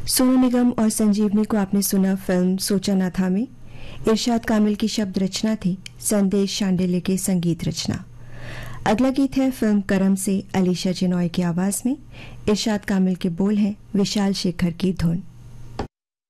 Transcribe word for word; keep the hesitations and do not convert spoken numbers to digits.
सोनू निगम और संजीवनी को आपने सुना फिल्म सोचा न था में। इरशाद कामिल की शब्द रचना थी, संदेश शांडिल्य के संगीत रचना। अगला गीत है फिल्म करम से अलीशा चिनॉय की आवाज में। इरशाद कामिल के बोल हैं, विशाल शेखर की धुन।